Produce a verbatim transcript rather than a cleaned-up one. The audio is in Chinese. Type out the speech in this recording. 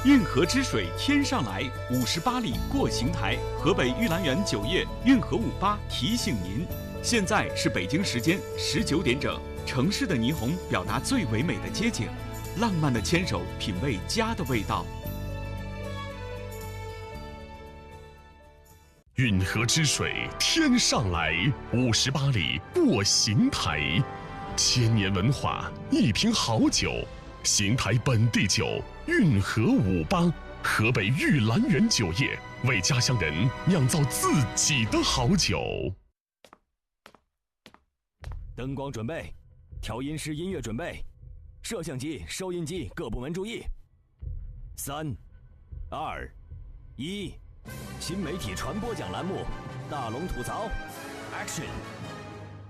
运河之水天上来，五十八里过邢台。河北玉兰园酒业运河五八提醒您，现在是北京时间十九点整。城市的霓虹表达最唯美的街景，浪漫的牵手品味家的味道。 运河之水天上来，五十八里过邢台。千年文化，一瓶好酒。邢台本地酒，运河五八，河北玉兰园酒业为家乡人酿造自己的好酒。 灯光准备，调音师音乐准备，摄像机、收音机各部门注意。三、二、一，新媒体传播奖栏目，大龙吐槽 ，Action。